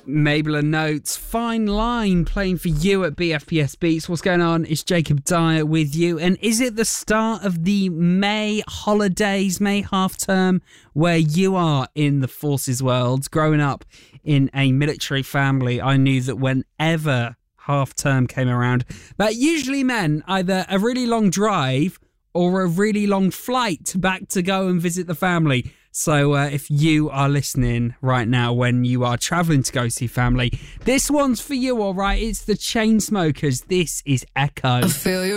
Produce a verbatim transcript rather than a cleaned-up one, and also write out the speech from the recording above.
Mabel and Notes, Fine Line, playing for you at B F P S Beats. What's going on? It's Jacob Dyer with you. And is it the start of the May holidays, May half term, where you are in the forces world? Growing up in a military family, I knew that whenever half term came around, that usually meant either a really long drive or a really long flight back to go and visit the family. So uh, if you are listening right now when you are travelling to go see family, this one's for you, all right? It's the Chainsmokers. This is Echo. I feel you.